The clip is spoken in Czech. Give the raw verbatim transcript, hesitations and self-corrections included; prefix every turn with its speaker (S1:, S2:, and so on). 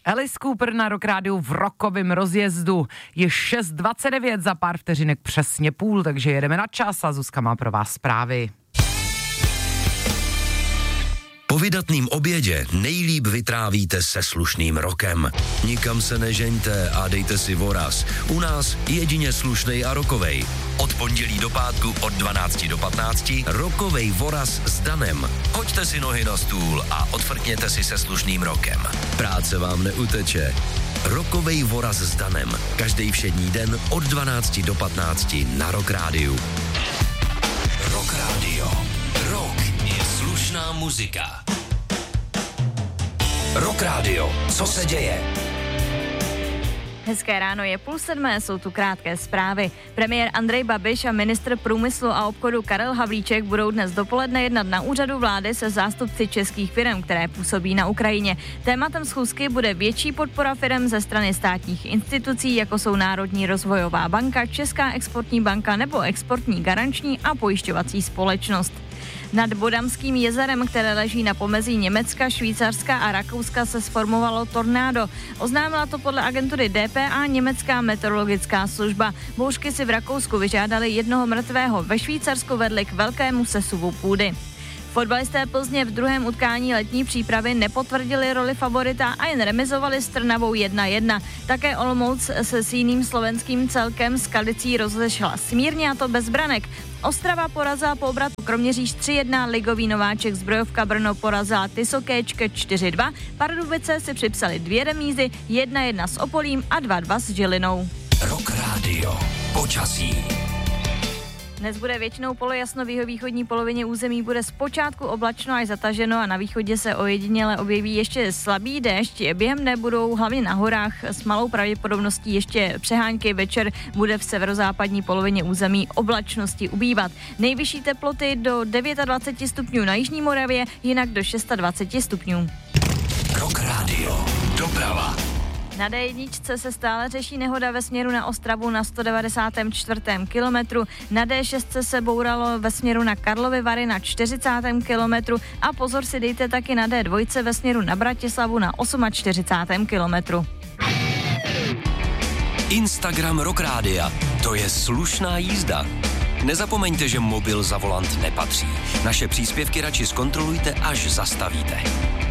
S1: Alice Cooper na Rock Rádiu v rokovém rozjezdu. Je šest dvacet devět, za pár vteřinek přesně půl, takže jedeme na čas a Zuzka má pro vás zprávy.
S2: Po vydatným obědě nejlíp vytrávíte se slušným rokem. Nikam se nežeňte a dejte si voraz. U nás jedině slušnej a rokovej. Od pondělí do pátku od dvanácti do patnácti rokovej voraz s Danem. Hoďte si nohy na stůl a odfrkněte si se slušným rokem. Práce vám neuteče. Rokovej voraz s Danem. Každý všední den od dvanácti do patnácti na Rock Rádiu. Rock Radio. Rock je slušná muzika. Rock Radio. Co se děje?
S3: Hezké ráno, je půl sedmé, jsou tu krátké zprávy. Premiér Andrej Babiš a ministr průmyslu a obchodu Karel Havlíček budou dnes dopoledne jednat na úřadu vlády se zástupci českých firem, které působí na Ukrajině. Tématem schůzky bude větší podpora firem ze strany státních institucí, jako jsou Národní rozvojová banka, Česká exportní banka nebo Exportní garanční a pojišťovací společnost. Nad Bodamským jezerem, které leží na pomezí Německa, Švýcarska a Rakouska, se sformovalo tornádo. Oznámila to podle agentury D P A německá meteorologická služba. Bouřky si v Rakousku vyžádali jednoho mrtvého, ve Švýcarsku vedly k velkému sesuvu půdy. Fotbalisté Plzně v druhém utkání letní přípravy nepotvrdili roli favorita a jen remizovali s Trnavou jedna jedna. Také Olomouc se s jiným slovenským celkem Skalicí rozešla smírně, a to bez branek. Ostrava porazila po obratu Kroměříž tři jedna, ligový nováček Zbrojovka Brno porazila Tysokéčke čtyři dva, Pardubice si připsali dvě remízy, jedna jedna s Opolím a dva dva s Žilinou.
S2: Rock Radio. Počasí.
S3: Dnes bude většinou polojasno, v jihovýchodní polovině území bude zpočátku oblačno až zataženo a na východě se ojediněle objeví ještě slabý déšť. Během dne budou hlavně na horách s malou pravděpodobností ještě přehánky, večer bude v severozápadní polovině území oblačnosti ubývat. Nejvyšší teploty do dvacet devět stupňů na jižní Moravě, jinak do dvacet šest stupňů.
S2: Rock Radio. Doprava.
S3: Na D jedna se stále řeší nehoda ve směru na Ostravu na sto devadesátém čtvrtém kilometru, na D šest se bouralo ve směru na Karlovy Vary na čtyřicátém kilometru a pozor si dejte taky na D dva ve směru na Bratislavu na čtyřicátém osmém kilometru.
S2: Instagram Rock Rádia. To je slušná jízda. Nezapomeňte, že mobil za volant nepatří. Naše příspěvky radši zkontrolujte, až zastavíte.